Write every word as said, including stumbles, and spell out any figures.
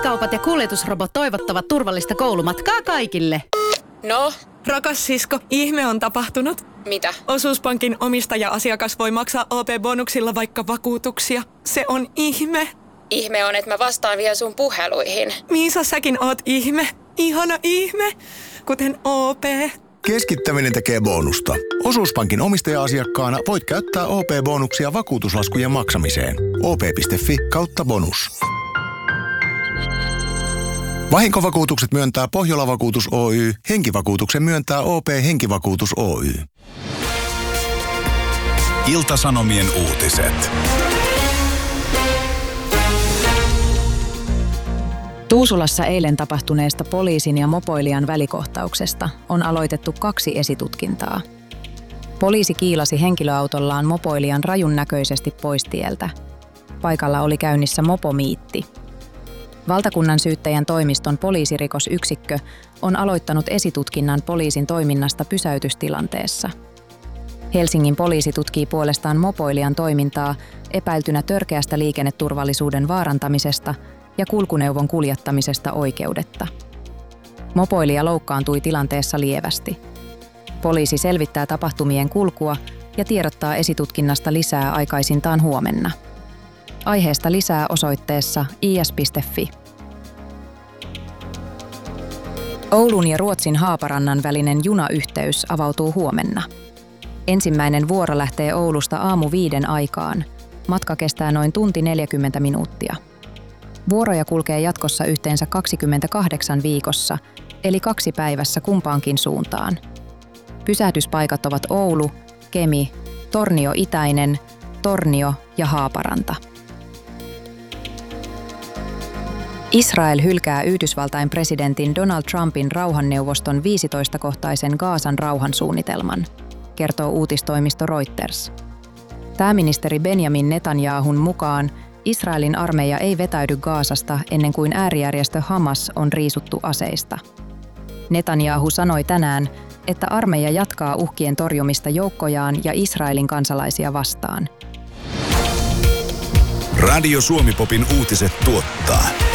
Päästökaupat ja kuljetusrobot toivottavat turvallista koulumatkaa kaikille. No? Rakas sisko, ihme on tapahtunut. Mitä? Osuuspankin omistaja-asiakas voi maksaa O P-bonuksilla vaikka vakuutuksia. Se on ihme. Ihme on, että mä vastaan vielä sun puheluihin. Miisa, säkin oot ihme. Ihana ihme. Kuten O P. Keskittäminen tekee bonusta. Osuuspankin omistaja-asiakkaana voit käyttää O P-bonuksia vakuutuslaskujen maksamiseen. O P piste F I kautta bonus. Vahinkovakuutukset myöntää Pohjola-vakuutus Oy. Henkivakuutuksen myöntää O P Henkivakuutus Oy. Ilta-Sanomien uutiset. Tuusulassa eilen tapahtuneesta poliisin ja mopoilijan välikohtauksesta on aloitettu kaksi esitutkintaa. Poliisi kiilasi henkilöautollaan mopoilijan rajun näköisesti pois tieltä. Paikalla oli käynnissä mopomiitti. Valtakunnan syyttäjän toimiston poliisirikosyksikkö on aloittanut esitutkinnan poliisin toiminnasta pysäytystilanteessa. Helsingin poliisi tutkii puolestaan mopoilijan toimintaa epäiltynä törkeästä liikenneturvallisuuden vaarantamisesta ja kulkuneuvon kuljettamisesta oikeudetta. Mopoilija loukkaantui tilanteessa lievästi. Poliisi selvittää tapahtumien kulkua ja tiedottaa esitutkinnasta lisää aikaisintaan huomenna. Aiheesta lisää osoitteessa i s piste f i. Oulun ja Ruotsin Haaparannan välinen junayhteys avautuu huomenna. Ensimmäinen vuoro lähtee Oulusta aamu viiden aikaan. Matka kestää noin tunti neljäkymmentä minuuttia. Vuoroja kulkee jatkossa yhteensä kaksikymmentäkahdeksan viikossa, eli kaksi päivässä kumpaankin suuntaan. Pysähdyspaikat ovat Oulu, Kemi, Tornio Itäinen, Tornio ja Haaparanta. Israel hylkää Yhdysvaltain presidentin Donald Trumpin rauhanneuvoston viisitoistakohtaisen Gazan rauhansuunnitelman, kertoo uutistoimisto Reuters. Pääministeri Benjamin Netanyahun mukaan Israelin armeija ei vetäydy Gazasta ennen kuin äärijärjestö Hamas on riisuttu aseista. Netanyahu sanoi tänään, että armeija jatkaa uhkien torjumista joukkojaan ja Israelin kansalaisia vastaan. Radio Suomi Popin uutiset tuottaa